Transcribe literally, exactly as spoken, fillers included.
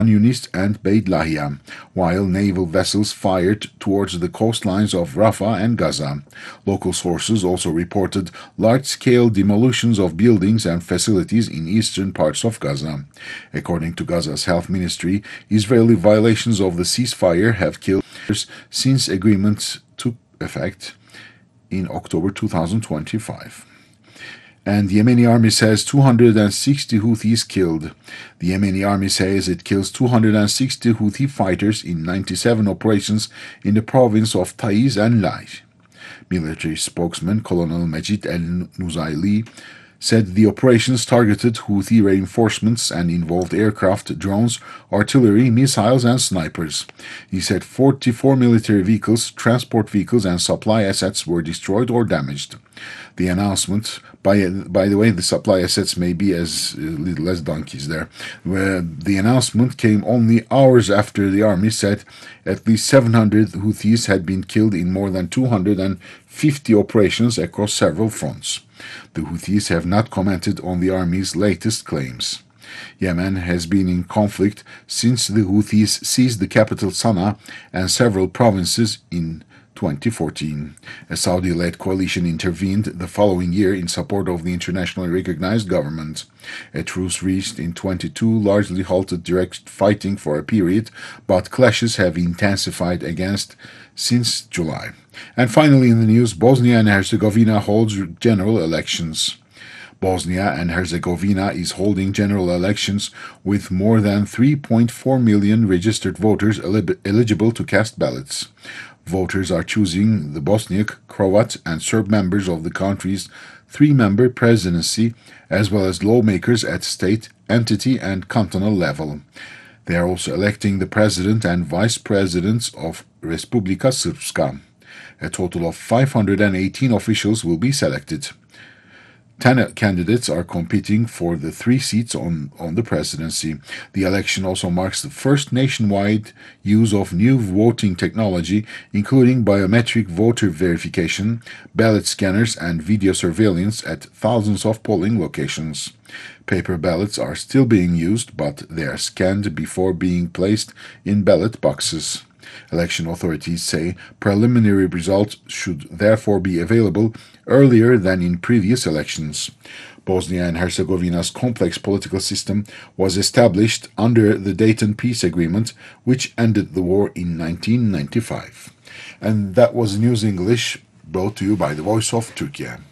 Yunis and Beit Lahia, while naval vessels fired towards the coastlines of Rafah and Gaza. Local sources also reported large-scale demolitions of buildings and facilities in eastern parts of Gaza. According to Gaza's health ministry, Israeli violations of the ceasefire have killed since agreement took effect in October two thousand twenty-five. And the Yemeni army says two hundred sixty Houthis killed. The Yemeni army says it kills two hundred sixty Houthi fighters in ninety-seven operations in the province of Taiz and Laish. Military spokesman Colonel Majid El-Nuzaili said the operations targeted Houthi reinforcements and involved aircraft, drones, artillery, missiles, and snipers. He said forty-four military vehicles, transport vehicles, and supply assets were destroyed or damaged. The announcement, by, by the way, the supply assets may be as little as donkeys there. Where the announcement came only hours after the army said at least seven hundred Houthis had been killed in more than two hundred fifty operations across several fronts. The Houthis have not commented on the army's latest claims. Yemen has been in conflict since the Houthis seized the capital Sana'a and several provinces in twenty fourteen. A Saudi-led coalition intervened the following year in support of the internationally recognized government. A truce reached in twenty-two largely halted direct fighting for a period, but clashes have intensified against since July. And finally in the news, Bosnia and Herzegovina holds general elections. Bosnia and Herzegovina is holding general elections with more than three point four million registered voters eligible to cast ballots. Voters are choosing the Bosniak, Croat, and Serb members of the country's three-member presidency, as well as lawmakers at state, entity, and cantonal level. They are also electing the president and vice presidents of Republika Srpska. A total of five hundred eighteen officials will be selected. Ten candidates are competing for the three seats on, on the presidency. The election also marks the first nationwide use of new voting technology, including biometric voter verification, ballot scanners, and video surveillance at thousands of polling locations. Paper ballots are still being used, but they are scanned before being placed in ballot boxes. Election authorities say preliminary results should therefore be available earlier than in previous elections. Bosnia and Herzegovina's complex political system was established under the Dayton Peace Agreement, which ended the war in nineteen ninety-five. And that was News English, brought to you by the Voice of Turkey.